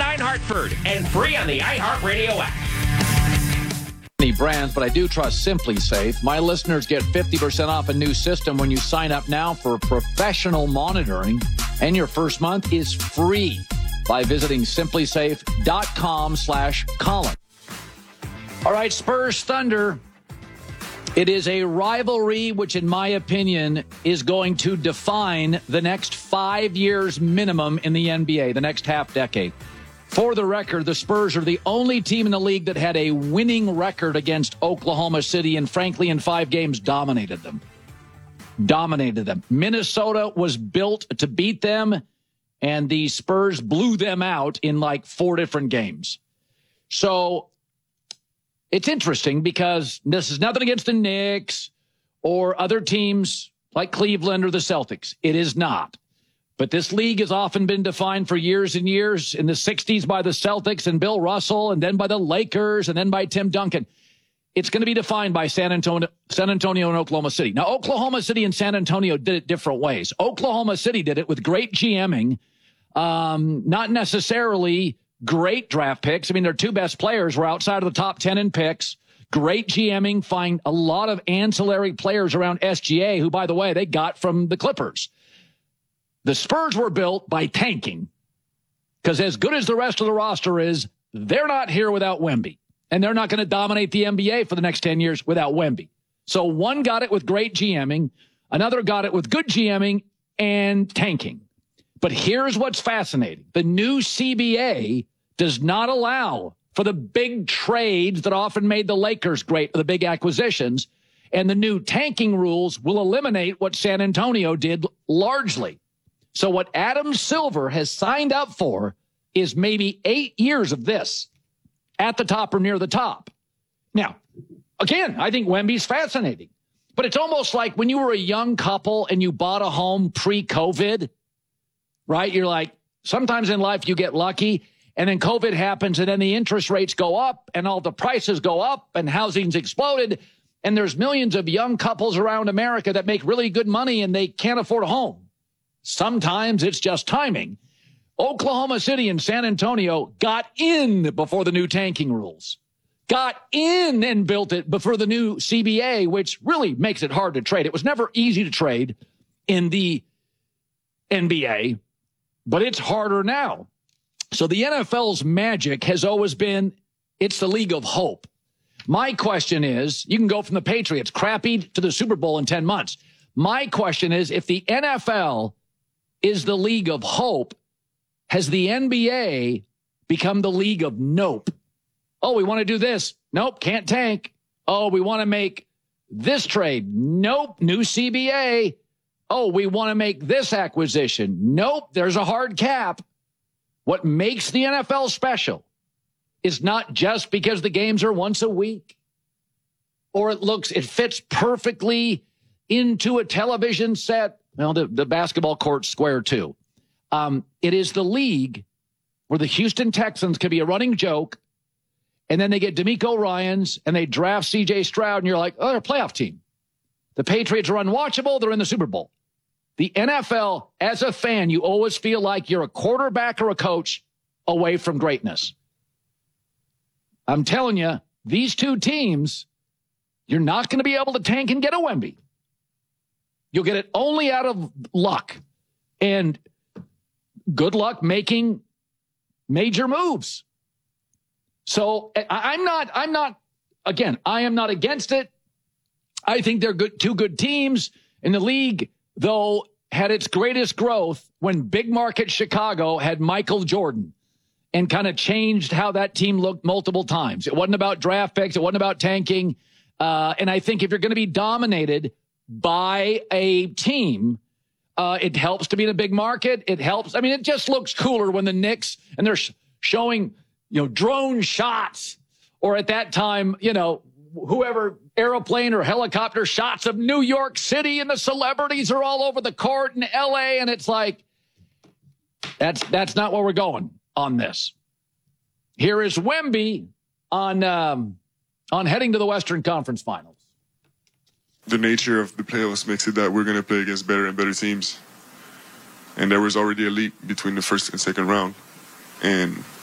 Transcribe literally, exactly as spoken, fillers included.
nine Hartford and free on the iHeartRadio app. Any brands, but I do trust Simply Safe. My listeners get fifty percent off a new system when you sign up now for professional monitoring, and your first month is free by visiting simplysafe.com slash Colin. All right, Spurs Thunder. It is a rivalry which, in my opinion, is going to define the next five years minimum in the N B A, the next half decade. For the record, the Spurs are the only team in the league that had a winning record against Oklahoma City, and frankly, in five games, dominated them. Dominated them. Minnesota was built to beat them, and the Spurs blew them out in like four different games. So it's interesting because this is nothing against the Knicks or other teams like Cleveland or the Celtics. It is not. But this league has often been defined for years and years, in the sixties by the Celtics and Bill Russell, and then by the Lakers, and then by Tim Duncan. It's going to be defined by San Antonio, San Antonio and Oklahoma City. Now, Oklahoma City and San Antonio did it different ways. Oklahoma City did it with great GMing, um, not necessarily great draft picks. I mean, their two best players were outside of the top ten in picks. Great GMing, find a lot of ancillary players around S G A, who, by the way, they got from the Clippers. The Spurs were built by tanking, because as good as the rest of the roster is, they're not here without Wemby, and they're not going to dominate the N B A for the next ten years without Wemby. So one got it with great GMing, another got it with good GMing and tanking. But here's what's fascinating. The new C B A does not allow for the big trades that often made the Lakers great, the big acquisitions, and the new tanking rules will eliminate what San Antonio did largely. So what Adam Silver has signed up for is maybe eight years of this at the top or near the top. Now, again, I think Wemby's fascinating, but it's almost like when you were a young couple and you bought a home pre-COVID, right? You're like, sometimes in life you get lucky, and then COVID happens, and then the interest rates go up and all the prices go up and housing's exploded, and there's millions of young couples around America that make really good money and they can't afford a home. Sometimes it's just timing. Oklahoma City and San Antonio got in before the new tanking rules, got in and built it before the new C B A, which really makes it hard to trade. It was never easy to trade in the N B A, but it's harder now. So the N F L's magic has always been, it's the league of hope. My question is, you can go from the Patriots crappy to the Super Bowl in ten months. My question is, if the N F L is the league of hope, has the N B A become the league of nope? Oh, we want to do this. Nope, can't tank. Oh, we want to make this trade. Nope, new C B A. Oh, we want to make this acquisition. Nope, there's a hard cap. What makes the N F L special is not just because the games are once a week, or it looks, it fits perfectly into a television set. Well, the, the basketball court's square too. Um, it is the league where the Houston Texans can be a running joke, and then they get D'Amico Ryans and they draft C J Stroud, and you're like, oh, they're a playoff team. The Patriots are unwatchable. They're in the Super Bowl. The N F L, as a fan, you always feel like you're a quarterback or a coach away from greatness. I'm telling you, these two teams, you're not going to be able to tank and get a Wemby. You'll get it only out of luck, and good luck making major moves. So I'm not, I'm not, again, I am not against it. I think they're good, two good teams in the league, though, had its greatest growth when big market Chicago had Michael Jordan and kind of changed how that team looked multiple times. It wasn't about draft picks. It wasn't about tanking. Uh, and I think if you're going to be dominated by a team, uh, it helps to be in a big market. It helps. I mean, it just looks cooler when the Knicks, and they're sh- showing, you know, drone shots, or at that time, you know, whoever, airplane or helicopter shots of New York City, and the celebrities are all over the court in L A. And it's like, that's, that's not where we're going on this. Here is Wemby on, um, on heading to the Western Conference Finals. The nature of the playoffs makes it that we're going to play against better and better teams. And there was already a leap between the first and second round. And